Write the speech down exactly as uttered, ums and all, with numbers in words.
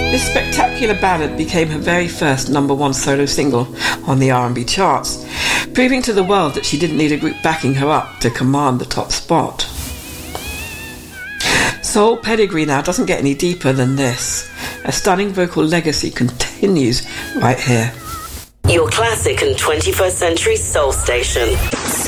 This spectacular ballad became her very first number one solo single on the R and B charts, proving to the world that she didn't need a group backing her up to command the top spot. Soul pedigree now doesn't get any deeper than this. A stunning vocal legacy continues right here. Your classic and twenty-first century soul station.